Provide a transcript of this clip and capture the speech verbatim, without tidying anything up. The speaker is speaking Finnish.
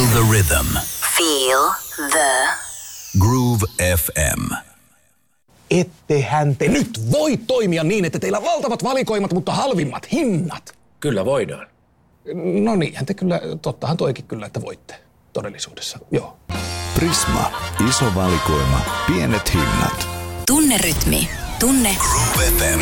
Feel the rhythm. Feel the Groove F M. Ettehän te nyt voi toimia niin, että teillä on valtavat valikoimat, mutta halvimmat hinnat. Kyllä voidaan. No niinhän te kyllä, tottahan toikin kyllä, että voitte todellisuudessa, joo. Prisma, iso valikoima, pienet hinnat. tunnerytmi. Tunne Groove F M.